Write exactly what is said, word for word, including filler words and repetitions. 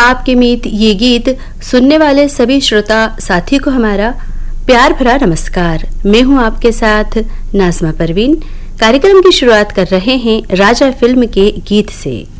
आपके मीत ये गीत सुनने वाले सभी श्रोता साथी को हमारा प्यार भरा नमस्कार। मैं हूं आपके साथ नाज़मा परवीन। कार्यक्रम की शुरुआत कर रहे हैं राजा फिल्म के गीत से।